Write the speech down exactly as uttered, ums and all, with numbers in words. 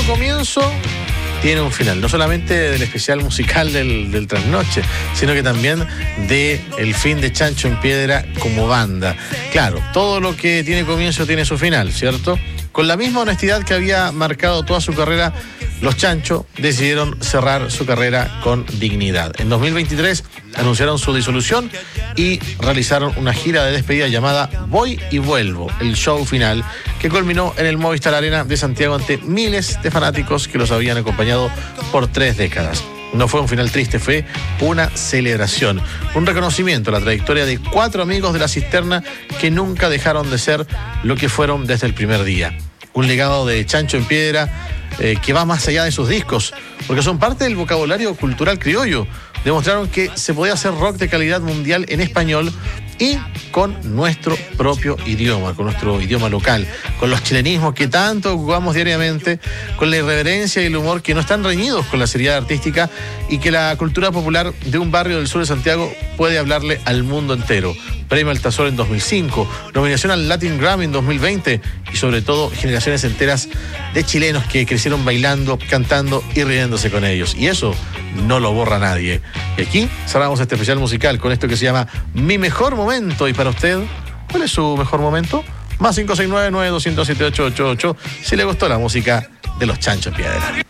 comienzo tiene un final, no solamente del especial musical del, del Trasnoche, sino que también del fin de Chancho en Piedra como banda. Claro, todo lo que tiene comienzo tiene su final, ¿cierto? Con la misma honestidad que había marcado toda su carrera, los Chancho decidieron cerrar su carrera con dignidad. En dos mil veintitrés anunciaron su disolución y realizaron una gira de despedida llamada Voy y Vuelvo, el show final, que culminó en el Movistar Arena de Santiago ante miles de fanáticos que los habían acompañado por tres décadas. No fue un final triste, fue una celebración, un reconocimiento a la trayectoria de cuatro amigos de la cisterna que nunca dejaron de ser lo que fueron desde el primer día. Un legado de Chancho en Piedra eh, que va más allá de sus discos, porque son parte del vocabulario cultural criollo. Demostraron que se podía hacer rock de calidad mundial en español y con nuestro propio idioma, con nuestro idioma local, con los chilenismos que tanto ocupamos diariamente, con la irreverencia y el humor que no están reñidos con la seriedad artística y que la cultura popular de un barrio del sur de Santiago puede hablarle al mundo entero. Premio Altazor en dos mil cinco, nominación al Latin Grammy en dos mil veinte y sobre todo generaciones enteras de chilenos que crecieron bailando, cantando y riéndose con ellos. Y eso no lo borra nadie. Y aquí cerramos este especial musical con esto que se llama Mi Mejor Momento. Y para usted, ¿cuál es su mejor momento? Más cinco seis nueve, nueve dos cero siete, ocho ocho ocho si le gustó la música de los Chancho en Piedra.